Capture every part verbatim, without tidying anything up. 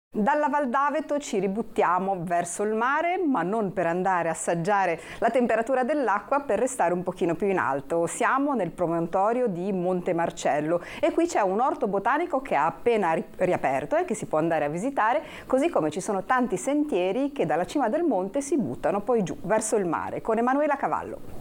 Dalla Val d'Aveto ci ributtiamo verso il mare, ma non per andare a assaggiare la temperatura dell'acqua, per restare un pochino più in alto. Siamo nel promontorio di Monte Marcello e qui c'è un orto botanico che ha appena ri- riaperto e che si può andare a visitare, così come ci sono tanti sentieri che dalla cima del monte si buttano poi giù verso il mare. Con Emanuela Cavallo.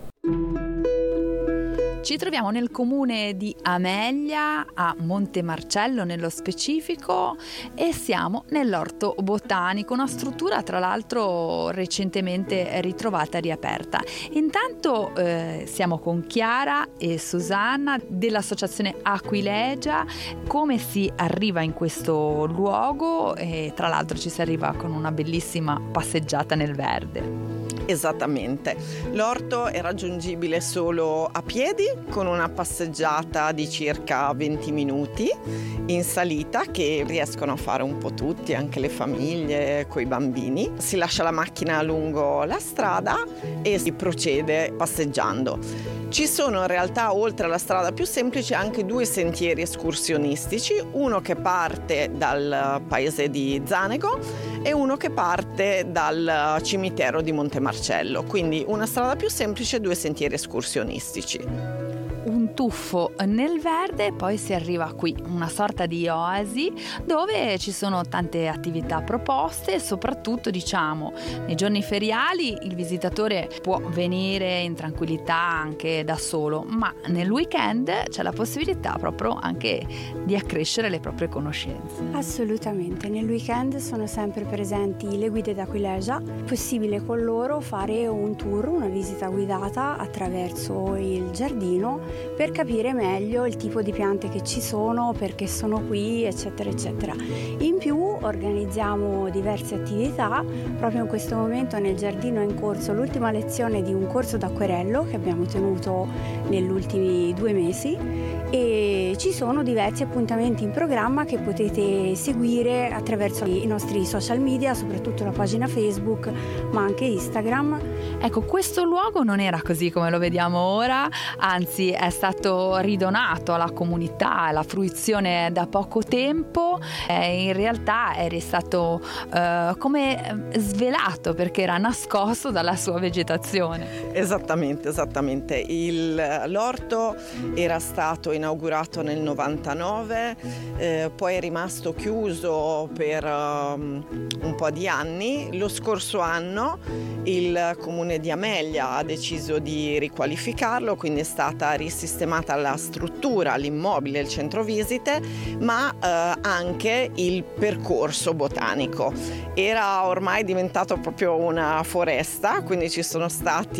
Ci troviamo nel comune di Amelia, a Monte Marcello nello specifico, e siamo nell'orto botanico, una struttura tra l'altro recentemente ritrovata e riaperta. Intanto eh, siamo con Chiara e Susanna dell'associazione Aquilegia. Come si arriva in questo luogo? E tra l'altro ci si arriva con una bellissima passeggiata nel verde. Esattamente, l'orto è raggiungibile solo a piedi con una passeggiata di circa venti minuti in salita che riescono a fare un po' tutti, anche le famiglie coi bambini. Si lascia la macchina lungo la strada e si procede passeggiando. Ci sono in realtà, oltre alla strada più semplice, anche due sentieri escursionistici, uno che parte dal paese di Zanego e uno che parte dal cimitero di Monte Marcello, quindi una strada più semplice e due sentieri escursionistici. Un tuffo nel verde e poi si arriva qui, una sorta di oasi dove ci sono tante attività proposte e soprattutto, diciamo, nei giorni feriali il visitatore può venire in tranquillità anche da solo, ma nel weekend c'è la possibilità proprio anche di accrescere le proprie conoscenze. Assolutamente, nel weekend sono sempre presenti le guide d'Aquilegia, è possibile con loro fare un tour, una visita guidata attraverso il giardino per capire meglio il tipo di piante che ci sono, perché sono qui, eccetera eccetera. In più organizziamo diverse attività. Proprio in questo momento nel giardino è in corso l'ultima lezione di un corso d'acquerello che abbiamo tenuto negli ultimi due mesi e ci sono diversi appuntamenti in programma che potete seguire attraverso i nostri social media, soprattutto la pagina Facebook ma anche Instagram. Ecco, questo luogo non era così come lo vediamo ora, anzi è stato ridonato alla comunità, alla fruizione da poco tempo. Eh, in realtà era stato eh, come svelato perché era nascosto dalla sua vegetazione. Esattamente, esattamente. Il, l'orto era stato inaugurato nel novantanove, eh, poi è rimasto chiuso per um, un po' di anni. Lo scorso anno il comune di Amelia ha deciso di riqualificarlo, quindi è stata risistemata la struttura, l'immobile, il centro visite, ma eh, anche il percorso botanico. Era ormai diventato proprio una foresta, quindi ci sono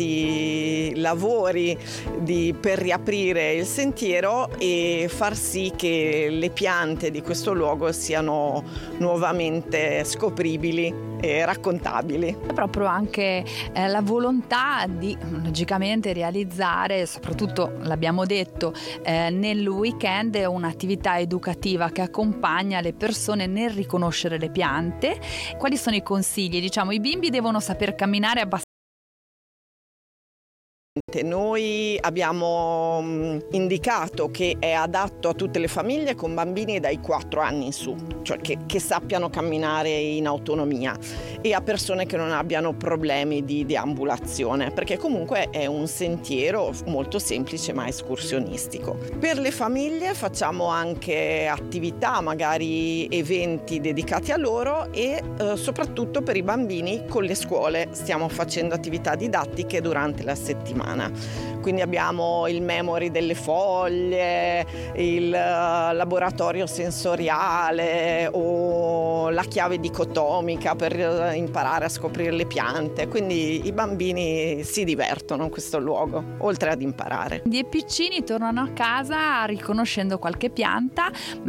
stati lavori di, per riaprire il sentiero e far sì che le piante di questo luogo siano nuovamente scopribili e raccontabili. È proprio anche eh, la volontà di logicamente realizzare, soprattutto l'abbiamo detto eh, nel weekend, un'attività educativa che accompagna le persone nel riconoscere le piante. Quali sono i consigli? Diciamo, i bimbi devono saper camminare abbastanza. Noi abbiamo indicato che è adatto a tutte le famiglie con bambini dai quattro anni in su, cioè che, che sappiano camminare in autonomia, e a persone che non abbiano problemi di deambulazione, perché comunque è un sentiero molto semplice ma escursionistico. Per le famiglie facciamo anche attività, magari eventi dedicati a loro, e eh, soprattutto per i bambini con le scuole stiamo facendo attività didattiche durante la settimana. Quindi abbiamo il memory delle foglie, il uh, laboratorio sensoriale o la chiave dicotomica per uh, imparare a scoprire le piante. Quindi i bambini si divertono in questo luogo, oltre ad imparare. I piccini tornano a casa riconoscendo qualche pianta,